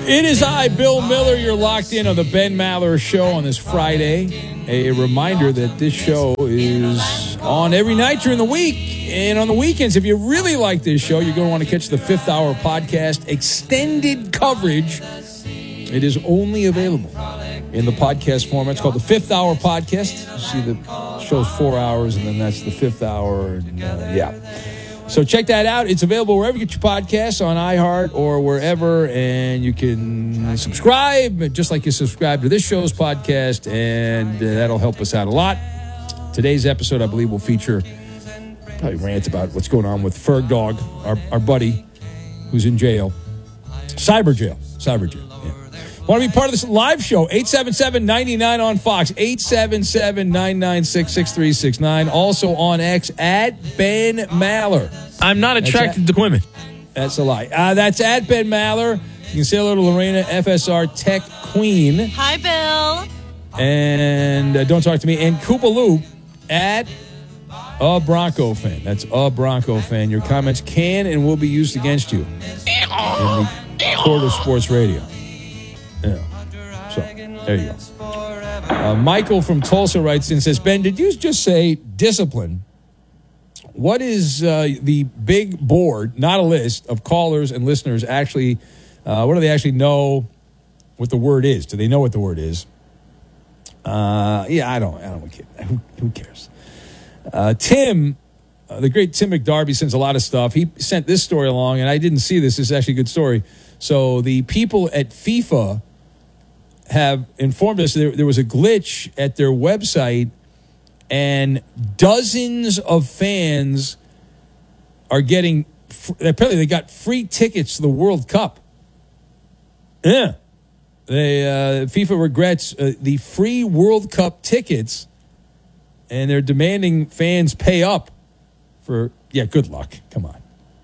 It is I, Bill Miller. You're locked in on the Ben Maller Show on this Friday. A reminder that this show is on every night during the week. And on the weekends, if you really like this show, you're going to want to catch the Fifth Hour podcast extended coverage. It is only available in the podcast format. It's called the Fifth Hour Podcast. You see, the show's 4 hours, and then that's the Fifth Hour. And, So check that out. It's available wherever you get your podcasts, on iHeart or wherever, and you can subscribe, just like you subscribe to this show's podcast, and that'll help us out a lot. Today's episode, I believe, will feature probably rant about what's going on with Ferg Dog, our buddy who's in jail. Cyber jail, yeah. Want to be part of this live show? 877-99 on Fox, 877-996-6369. Also on X, at Ben Maller. I'm not attracted to women. That's a lie. That's at Ben Maller. You can say hello to Lorena, FSR Tech Queen. Hi, Bill. And don't talk to me. And Koopa Loop at a Bronco fan. That's a Bronco fan. Your comments can and will be used against you in the court of sports radio. Yeah. So, there you go. Michael from Tulsa writes in and says, Ben, did you just say discipline? What is the big board, not a list, of callers and listeners actually, what do they actually know what the word is? Do they know what the word is? I don't care. Who cares? Tim, the great Tim McDarby sends a lot of stuff. He sent this story along, and I didn't see this. This is actually a good story. So the people at FIFA have informed us there was a glitch at their website, and dozens of fans are getting, apparently they got free tickets to the World Cup. Yeah. FIFA regrets the free World Cup tickets, and they're demanding fans pay up for, good luck. Come on.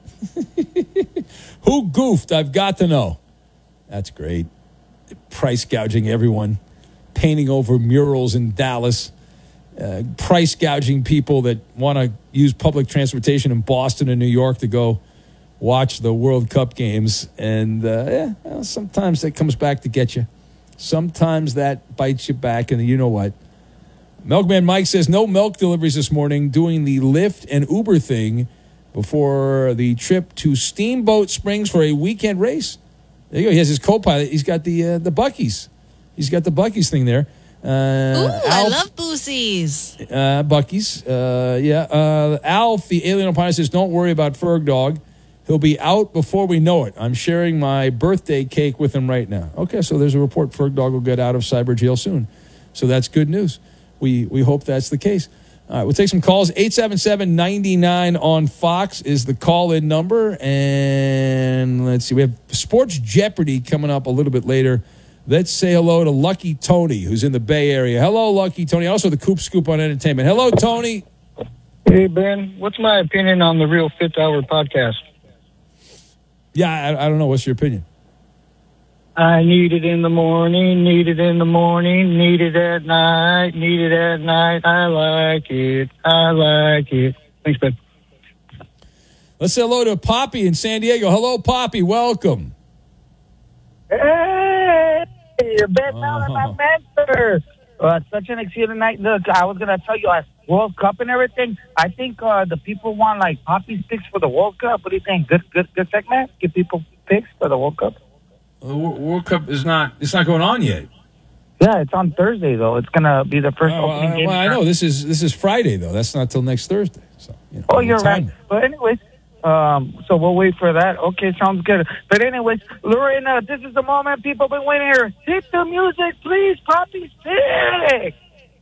Who goofed? I've got to know. That's great. Price gouging everyone, painting over murals in Dallas, price gouging people that want to use public transportation in Boston and New York to go watch the World Cup games. And sometimes that comes back to get you. Sometimes that bites you back, and you know what? Milkman Mike says no milk deliveries this morning, doing the Lyft and Uber thing before the trip to Steamboat Springs for a weekend race. There you go. He has his co-pilot. He's got the Buc-ee's. He's got the Buc-ee's thing there. I love Boosies. Buc-ee's. Alf, the alien opponent, says, don't worry about Ferg Dog. He'll be out before we know it. I'm sharing my birthday cake with him right now. Okay, so there's a report Ferg Dog will get out of cyber jail soon. So that's good news. We hope that's the case. All right, we'll take some calls. 877-99 on Fox is the call-in number. And let's see, we have Sports Jeopardy coming up a little bit later. Let's say hello to Lucky Tony, who's in the Bay Area. Hello, Lucky Tony. Also the Coop Scoop on Entertainment. Hello, Tony. Hey, Ben. What's my opinion on the Real Fifth Hour podcast? Yeah, I don't know. What's your opinion? I need it in the morning, need it in the morning, need it at night, need it at night. I like it. Thanks, Ben. Let's say hello to Poppy in San Diego. Hello, Poppy. Welcome. Hey, you're Ben Maller, my mentor. It's such an exciting night. Look, I was going to tell you, World Cup and everything, I think the people want, like, Poppy's picks for the World Cup. What do you think? Good segment? Give people picks for the World Cup? The World Cup it's not going on yet. Yeah, it's on Thursday, though. It's going to be the first opening game. Well, I know. This is Friday, though. That's not till next Thursday. So, you're right. But anyways, so we'll wait for that. Okay, sounds good. But anyways, Lorena, this is the moment people been waiting here. Hit the music, please, Poppy's pick.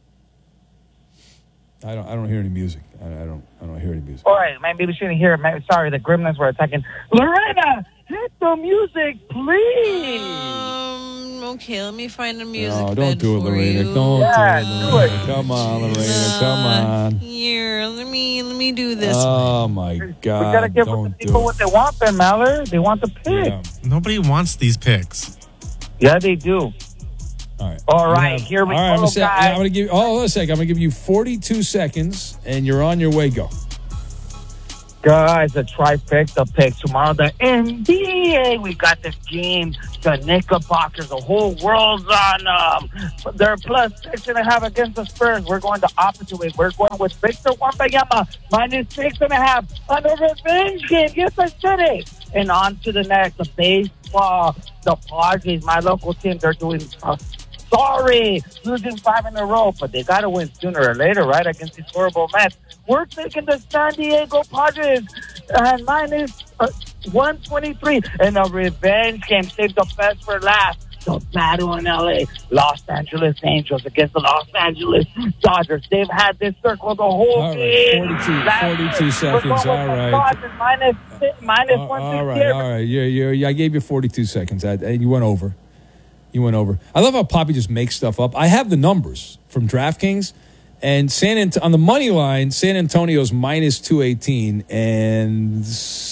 I don't hear any music. I don't hear any music. All right, maybe we shouldn't hear it. Sorry, the gremlins were attacking. Lorena, hit the music, please. Okay, let me find the music. No, don't do it, Lorena. Don't do it, Lorena. Come on, Lorena. Come on. Here, let me do this. Oh my God! We gotta give the people what they want, Ben Maller. They want the pick. Yeah. Nobody wants these picks. Yeah, they do. All right, here we go, guys. I'm going to give. Hold on a second. I'm going to give you 42 seconds, and you're on your way. Go. Guys, the trifecta pick tomorrow. The NBA, we got the game. The Knickerbockers, the whole world's on them. They're plus 6.5 against the Spurs. We're going the opposite way. We're going with Victor Wembanyama minus 6.5 on the revenge game. Yes, I said it. And on to the next, the baseball. The Padres, my local team, they're doing sorry, losing 5 in a row, but they got to win sooner or later, right, against these horrible Mets. We're taking the San Diego Padres and minus 123 in a revenge game. Save the best for last. The battle in L.A. Los Angeles Angels against the Los Angeles Dodgers. They've had this circle the whole game. 42 seconds. All right. Minus All 160. right. Yeah, I gave you 42 seconds. And you went over. I love how Poppy just makes stuff up. I have the numbers from DraftKings, and on the money line, San Antonio's minus 218, and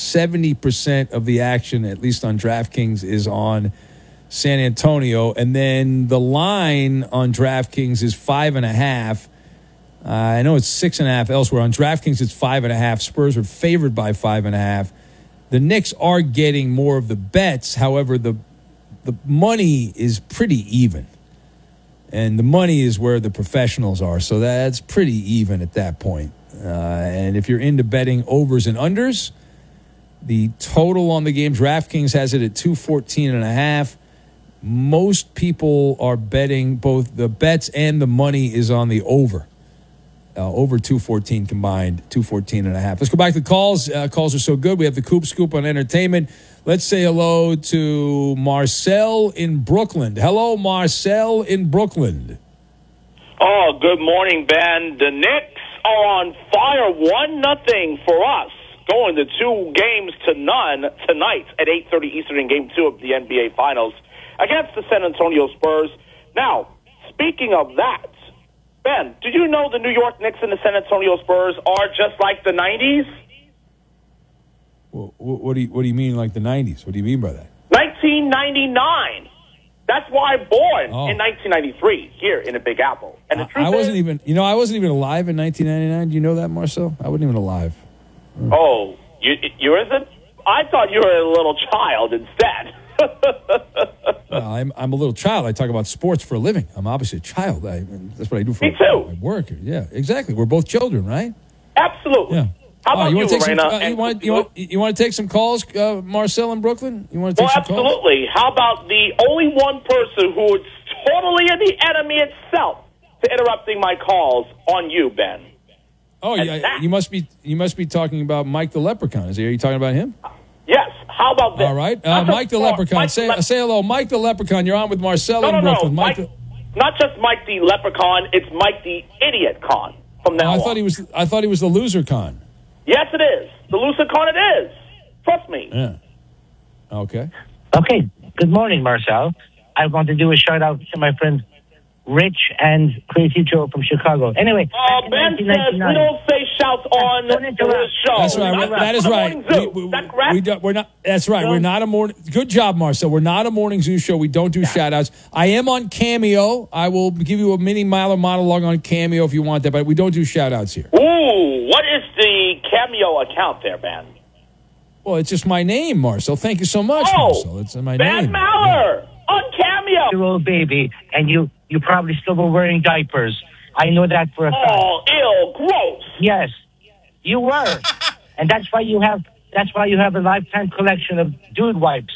70% of the action, at least on DraftKings, is on San Antonio. And then the line on DraftKings is 5.5. I know it's 6.5 elsewhere. On DraftKings, it's 5.5. Spurs are favored by 5.5. The Knicks are getting more of the bets. However, the money is pretty even. And the money is where the professionals are. So that's pretty even at that point. And if you're into betting overs and unders, the total on the game, DraftKings has it at 214.5. Most people are betting both the bets and the money is on the over. Over 214 combined, 214.5. Let's go back to the calls. Calls are so good. We have the Coop Scoop on entertainment. Let's say hello to Marcel in Brooklyn. Hello, Marcel in Brooklyn. Oh, good morning, Ben. The Knicks are on fire, 1-0 for us. Going to 2 games to none tonight at 8:30 Eastern in Game 2 of the NBA Finals against the San Antonio Spurs. Now, speaking of that, Ben, did you know the New York Knicks and the San Antonio Spurs are just like the 90s? Well, what do you mean like the 90s? What do you mean by that? 1999. That's why I'm born in 1993 here in the Big Apple. And the truth I wasn't even alive in 1999. Do you know that, Marcel? I wasn't even alive. Oh, you isn't? I thought you were a little child instead. Well, I'm a little child. I talk about sports for a living. I'm obviously a child. That's what I do for Me too. my work. Yeah, exactly. We're both children, right? Absolutely. Yeah. How about you, Lorena? You want to take some calls, Marcel in Brooklyn? You want to take some calls? Absolutely. How about the only one person who is totally the enemy itself to interrupting my calls on you, Ben? Oh, yeah. You must be talking about Mike the Leprechaun. Are you talking about him? Yes. How about this? All right. Mike the Leprechaun. Say hello. Mike the Leprechaun. You're on with Marcel in Brooklyn. No. Not just Mike the Leprechaun. It's Mike the Idiot Con from now on. I thought he was the Loser Con. Yes, it is. The Loser Con it is. Trust me. Yeah. Okay. Okay. Good morning, Marcel. I want to do a shout out to my friends Rich and Crazy Joe from Chicago. Anyway, Ben says we don't say shouts on the show. That's right. That is right. Is that correct? We're not. That's right. We're not a morning. Good job, Marcel. We're not a morning zoo show. We don't do shout outs. I am on Cameo. I will give you a mini Miler monologue on Cameo if you want that, but we don't do shout outs here. Ooh, what is the Cameo account there, Ben? Well, it's just my name, Marcel. Thank you so much, Marcel. It's my name. Ben Maller on Cameo. Your old baby, and you probably still were wearing diapers. I know that for a fact. Oh, ew, gross. Yes, you were, and that's why you have a lifetime collection of dude wipes.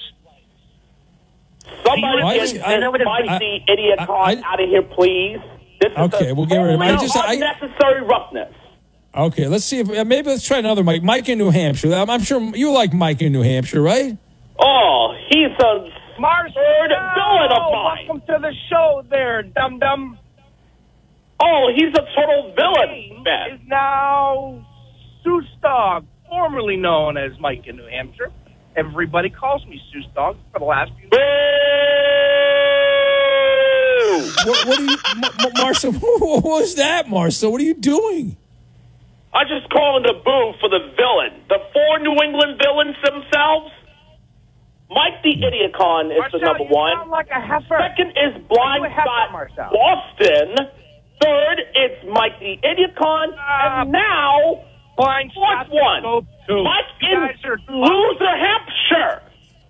Somebody get the Idiot Con out of here, please. This is we'll get rid of him. Unnecessary roughness. Okay, let's see if maybe let's try another Mike. Mike in New Hampshire. I'm sure you like Mike in New Hampshire, right? Oh, he's a third villain of mine. Welcome to the show there, dum-dum. Oh, he's a total villain, Ben. Is now Seuss Dog, formerly known as Mike in New Hampshire. Everybody calls me Seuss Dog for the last few days. What are you, Marcel? What was that, Marcel? What are you doing? I'm just calling the boo for the villain. The 4 New England villains themselves. Mike the Idiot Con is Marcel, the number one. Sound like a heifer. Second is Blind Spot Boston. Third, it's Mike the Idiot Con. And now, Blind fourth one. Mike in guys are- Loser, Hampshire.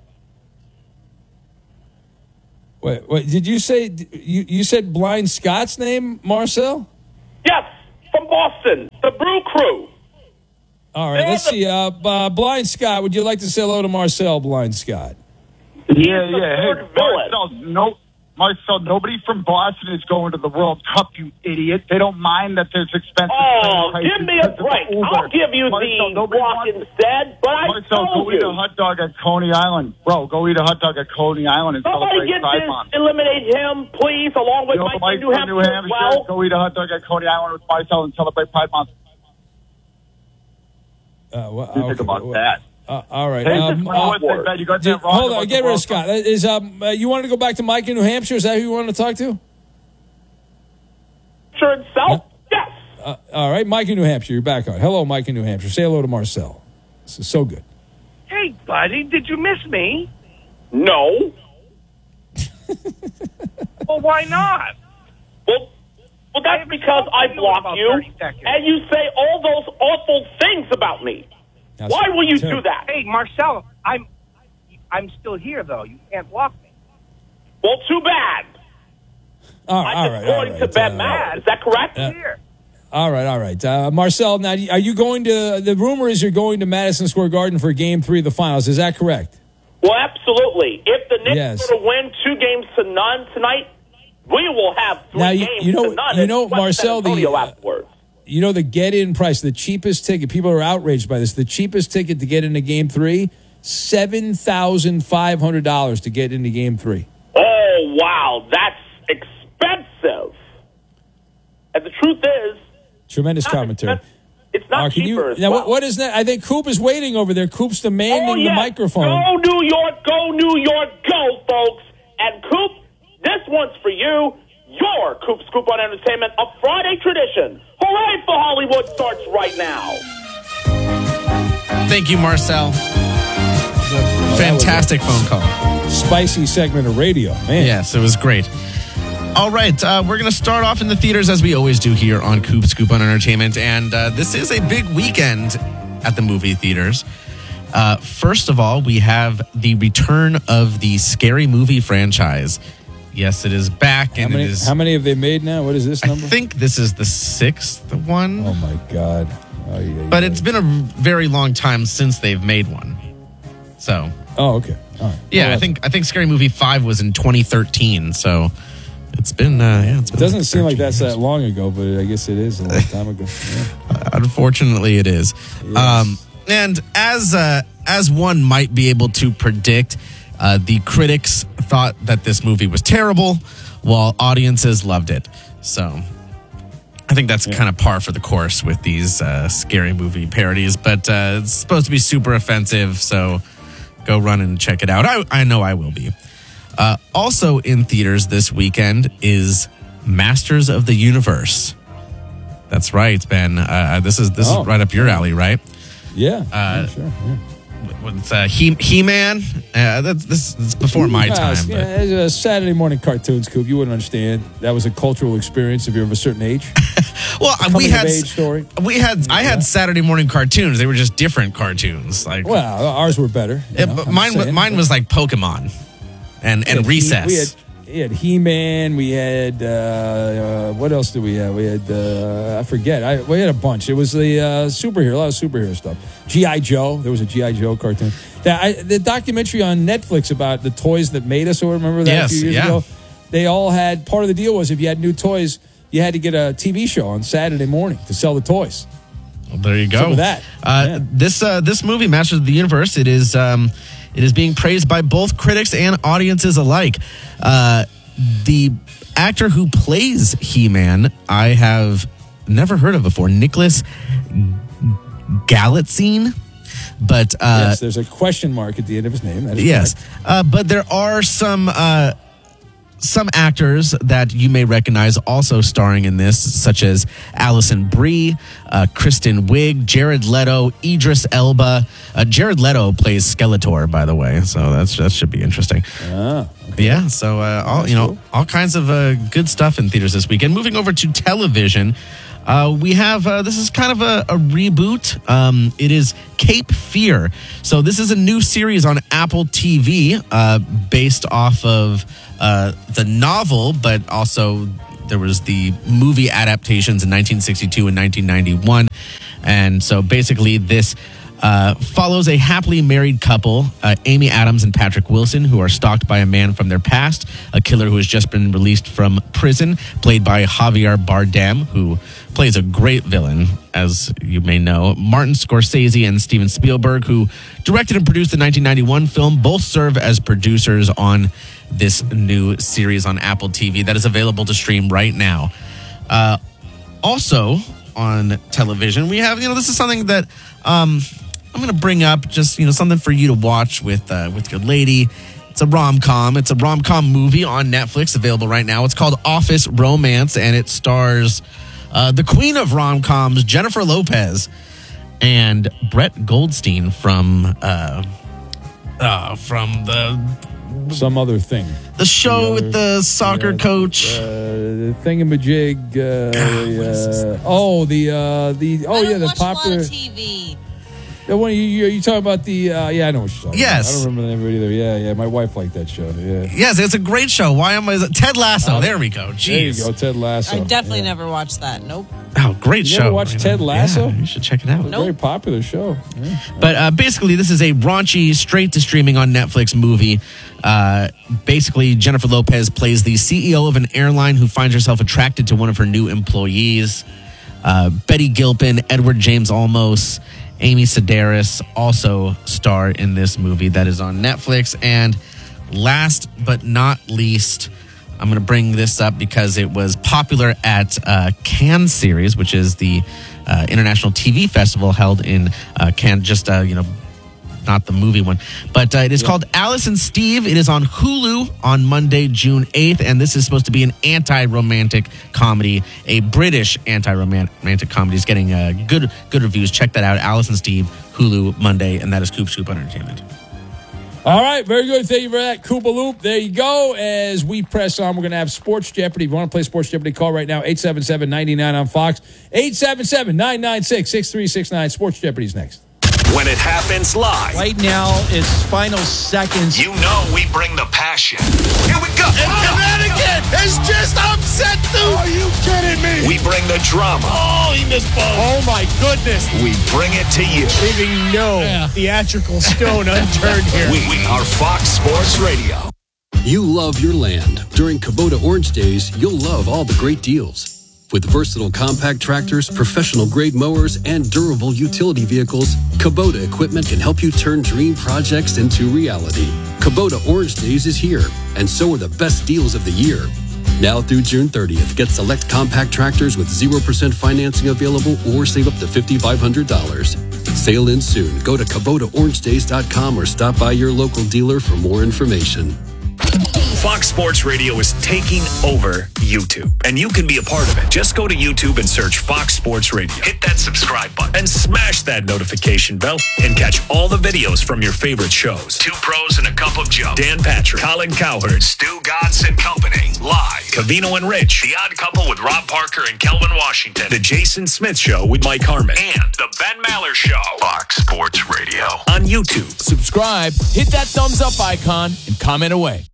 Wait, did you say you said Blind Scott's name, Marcel? Yes, from Boston, the Brew Crew. All right, let's see. Blind Scott, would you like to say hello to Marcel, Blind Scott? Yeah, the yeah. third Hey, Marcel, nobody from Boston is going to the World Cup, you idiot. They don't mind that there's expensive Oh, train prices give me a because of break. Uber. I'll give you Marcel, the nobody walk wants- instead, but I Marcel, told go eat a you. hot dog at Coney Island. Bro, go eat a hot dog at Coney Island and Somebody celebrate get Pride this, Month. eliminate him, please, along with You know, Mike Mike from New Hampshire as well. go eat a hot dog at Coney Island with Marcel and celebrate Pride Month. What do you think about that? All right. Hey, just one more thing, you got that wrong Hold about on, the get rid of World Scott. Is you wanted to go back to Mike in New Hampshire? Is that who you wanted to talk to? Sure itself? Yes. All right, Mike in New Hampshire, you're back on. Hello, Mike in New Hampshire. Say hello to Marcel. This is so good. Hey, buddy, did you miss me? No. Well, why not? Well, that's because I blocked you, and you say all those awful things about me. That's Why will you terrible. do that? Hey, Marcel, I'm still here, though. You can't block me. Well, too bad. All I'm right. according to Ben Mallett. Is that correct? Here. All right. Marcel, now, are you going to, the rumor is you're going to Madison Square Garden for Game 3 of the finals. Is that correct? Well, absolutely. If the Knicks Yes. were to win 2-0 tonight, we will have 3 Now, games you know- to none. you know, in West Marcel, San Antonio afterwards. You know the get-in price, the cheapest ticket, people are outraged by this. The cheapest ticket to get into Game 3, $7,500 to get into Game 3. Oh, wow. That's expensive. And the truth is, Tremendous commentary. it's not Can cheaper you, as now, well. what is that? I think Coop is waiting over there. Coop's demanding the yes. microphone. Go New York, go, folks. And Coop, this one's for you. Your Coop Scoop on Entertainment, a Friday tradition. Hooray for Hollywood starts right now. Thank you, Marcel. Fantastic phone call. Spicy segment of radio, man. Yes, it was great. All right, we're going to start off in the theaters as we always do here on Coop Scoop on Entertainment. And this is a big weekend at the movie theaters. First of all, we have the return of the Scary Movie franchise. Yes, it is back. And How many have they made now? What is this I number? think this is the 6th one. Oh, my God. Oh, yeah, But it's been a very long time since they've made one. So, Oh, okay. All right. yeah, Well, I think Scary Movie 5 was in 2013. So it's been, it's been It doesn't seem like 13 that's years. that long ago, but I guess it is a long time ago. Yeah. Unfortunately, it is. Yes. And as one might be able to predict, the critics thought that this movie was terrible, while audiences loved it. So I think that's kind of par for the course with these Scary Movie parodies. But it's supposed to be super offensive, so go run and check it out. I know I will be. Also in theaters this weekend is Masters of the Universe. That's right, Ben. This is right up your alley, right? Yeah. Sure. Yeah. With He-Man. That's before my time. Yeah, it's Saturday morning cartoons, Coop. You wouldn't understand. That was a cultural experience if you're of a certain age. Well, Coming-of-age story. I had Saturday morning cartoons. They were just different cartoons. Like, Well, ours were better. but mine was like Pokemon and Recess. We had He-Man. We had what else did we have? We had I forget. We had a bunch. It was the superhero, a lot of superhero stuff. G.I. Joe. There was a G.I. Joe cartoon. The documentary on Netflix about the toys that made us. Or remember that a few years ago? They all had, part of the deal was if you had new toys, you had to get a TV show on Saturday morning to sell the toys. Well, there you go. Some of that. This movie, Masters of the Universe, it is being praised by both critics and audiences alike. The actor who plays He-Man, I have never heard of before, Nicholas Galitzine. But yes, there's a question mark at the end of his name. That is yes, correct. but there are some actors that you may recognize also starring in this, such as Alison Brie, Kristen Wiig, Jared Leto, Idris Elba. Jared Leto plays Skeletor, by the way, so that should be interesting. Okay. Yeah, so all kinds of good stuff in theaters this weekend. Moving over to television, we have, this is kind of a reboot. It is Cape Fear. So this is a new series on Apple TV based off of the novel, but also there was the movie adaptations in 1962 and 1991. And so basically this follows a happily married couple, Amy Adams and Patrick Wilson, who are stalked by a man from their past, a killer who has just been released from prison, played by Javier Bardem, who plays a great villain, as you may know. Martin Scorsese and Steven Spielberg, who directed and produced the 1991 film, both serve as producers on this new series on Apple TV that is available to stream right now. Also on television, we have, this is something that I'm going to bring up, just, something for you to watch with your lady. It's a rom-com. It's a rom-com movie on Netflix, available right now. It's called Office Romance, and it stars the queen of rom-coms, Jennifer Lopez, and Brett Goldstein from some other thing. The show with the soccer coach. The thingamajig. The popular TV. The one you talking about the I know what you're talking yes. about. I don't remember the name of it either. Yeah. My wife liked that show. Yeah. Yes, it's a great show. Ted Lasso. There we go. Jeez. There you go, Ted Lasso. I definitely never watched that. Nope. Oh, great you show. Never watched Ted Lasso? Yeah, you should check it out. Nope. Very popular show. Yeah. But basically, this is a raunchy, straight to streaming on Netflix movie. Basically, Jennifer Lopez plays the CEO of an airline who finds herself attracted to one of her new employees. Betty Gilpin, Edward James Olmos, Amy Sedaris also star in this movie that is on Netflix. And last but not least, I'm going to bring this up because it was popular at Cannes Series, which is the international TV festival held in Cannes, just, not the movie one. But it is called Alice and Steve. It is on Hulu on Monday, June 8th. And this is supposed to be an anti-romantic comedy, a British anti-romantic comedy. It's getting good reviews. Check that out. Alice and Steve, Hulu, Monday. And that is Coop Scoop Entertainment. All right, very good. Thank you for that, Koopa Loop. There you go. As we press on, we're going to have Sports Jeopardy. If you want to play Sports Jeopardy, call right now, 877-99 on Fox, 877-996-6369. Sports Jeopardy's next. When it happens live. Right now, it's final seconds. You know we bring the passion. Here we go. And Connecticut is just upset, dude. Are you kidding me? We bring the drama. Oh, he missed both. Oh, my goodness. We bring it to you. Leaving no theatrical stone unturned here. We are Fox Sports Radio. You love your land. During Kubota Orange Days, you'll love all the great deals. With versatile compact tractors, professional-grade mowers, and durable utility vehicles, Kubota equipment can help you turn dream projects into reality. Kubota Orange Days is here, and so are the best deals of the year. Now through June 30th, get select compact tractors with 0% financing available or save up to $5,500. Sale ends soon. Go to KubotaOrangeDays.com or stop by your local dealer for more information. Fox Sports Radio is taking over YouTube, and you can be a part of it. Just go to YouTube and search Fox Sports Radio. Hit that subscribe button and smash that notification bell and catch all the videos from your favorite shows. Two Pros and a Cup of Joe. Dan Patrick, Colin Cowherd, Stu Godson and Company. Live. Covino and Rich. The Odd Couple with Rob Parker and Kelvin Washington. The Jason Smith Show with Mike Harmon. And The Ben Maller Show. Fox Sports Radio. On YouTube. Subscribe, hit that thumbs up icon, and comment away.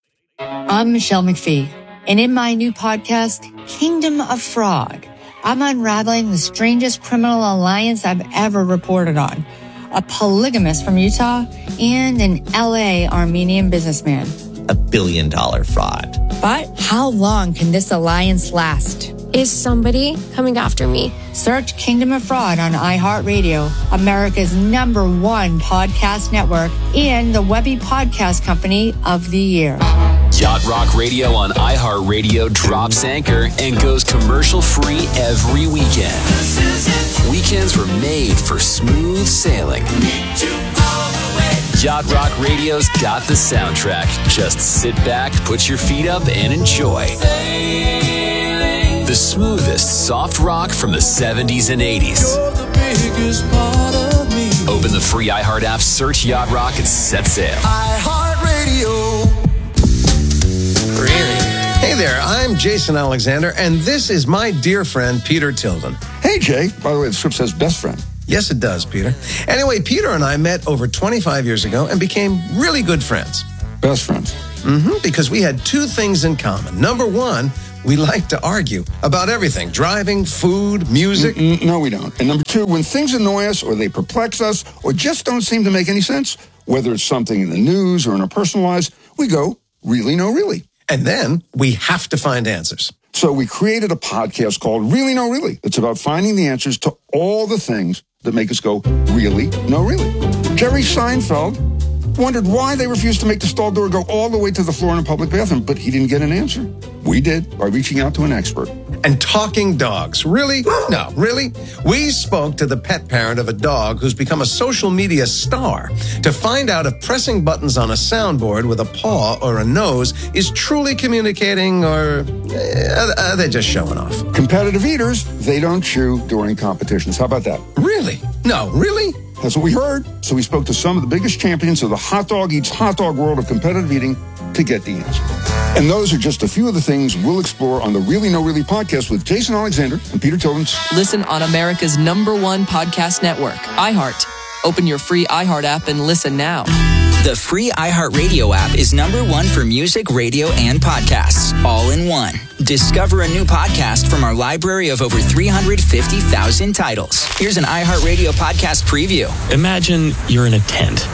I'm Michelle McPhee, and in my new podcast, Kingdom of Fraud, I'm unraveling the strangest criminal alliance I've ever reported on. A polygamist from Utah and an LA Armenian businessman. $1 billion fraud. But how long can this alliance last? Is somebody coming after me? Search Kingdom of Fraud on iHeartRadio, America's #1 podcast network, and the Webby Podcast Company of the Year. Yacht Rock Radio on iHeartRadio drops anchor and goes commercial-free every weekend. Weekends were made for smooth sailing. Yacht Rock Radio's got the soundtrack. Just sit back, put your feet up, and enjoy. The smoothest soft rock from the 70s and 80s. Open the free iHeart app, search Yacht Rock, and set sail. iHeartRadio. Really? Hey, Hey there, I'm Jason Alexander, and this is my dear friend, Peter Tilden. Hey, Jay. By the way, the script says best friend. Yes, it does, Peter. Anyway, Peter and I met over 25 years ago and became really good friends. Best friends. Because we had two things in common. Number one, we like to argue about everything. Driving, food, music. No, we don't. And number two, when things annoy us or they perplex us or just don't seem to make any sense, whether it's something in the news or in our personal lives, we go, really, no, really. And then we have to find answers. So we created a podcast called Really, No, Really. It's about finding the answers to all the things that make us go, really, no, really. Jerry Seinfeld wondered why they refused to make the stall door go all the way to the floor in a public bathroom, but he didn't get an answer. We did by reaching out to an expert. And talking dogs. Really? No, really? We spoke to the pet parent of a dog who's become a social media star to find out if pressing buttons on a soundboard with a paw or a nose is truly communicating or are they just showing off? Competitive eaters, they don't chew during competitions. How about that? Really? No, really? That's what we heard. So we spoke to some of the biggest champions of the hot dog eats hot dog world of competitive eating to get the answer. And those are just a few of the things we'll explore on the Really No Really podcast with Jason Alexander and Peter Tilden. Listen on America's #1 podcast network, iHeart. Open your free iHeart app and listen now. The free iHeartRadio app is #1 for music, radio, and podcasts, all in one. Discover a new podcast from our library of over 350,000 titles. Here's an iHeartRadio podcast preview. Imagine you're in a tent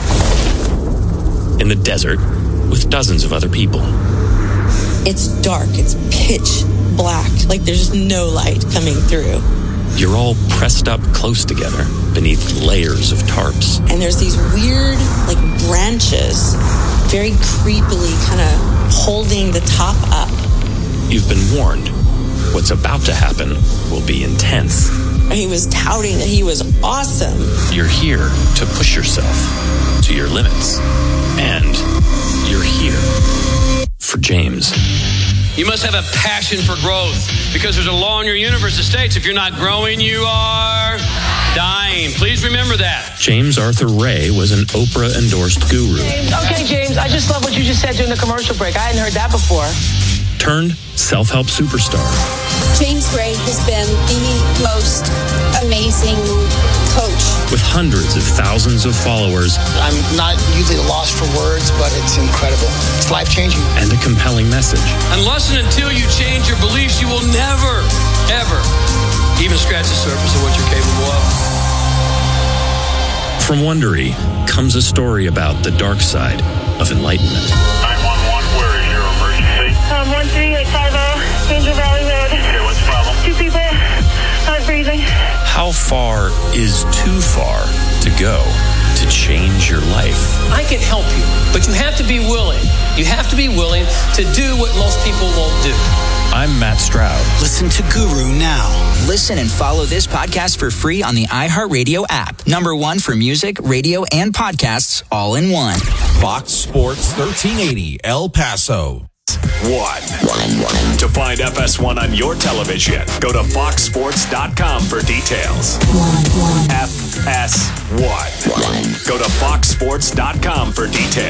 in the desert with dozens of other people. It's dark. It's pitch black. Like there's no light coming through. You're all pressed up close together beneath layers of tarps. And there's these weird, like, branches, very creepily kind of holding the top up. You've been warned. What's about to happen will be intense. He was touting that he was awesome. You're here to push yourself to your limits. And you're here for James. You must have a passion for growth because there's a law in your universe that states if you're not growing, you are dying. Please remember that. James Arthur Ray was an Oprah-endorsed guru. Okay, James, I just love what you just said during the commercial break. I hadn't heard that before. Turned self-help superstar. James Ray has been the most amazing coach. With hundreds of thousands of followers. I'm not usually lost for words, but it's incredible. It's life-changing. And a compelling message. Unless and until you change your beliefs, you will never, ever even scratch the surface of what you're capable of. From Wondery comes a story about the dark side of enlightenment. 911, where is your emergency? 13850, Angel Valley Road. Okay, what's the problem? 2 people, not breathing. How far is too far to go to change your life? I can help you, but you have to be willing. You have to be willing to do what most people won't do. I'm Matt Stroud. Listen to Guru now. Listen and follow this podcast for free on the iHeartRadio app. #1 for music, radio, and podcasts, all in one. Fox Sports 1380, El Paso. To find FS1 on your television, go to foxsports.com for details. FS1. Go to foxsports.com for details.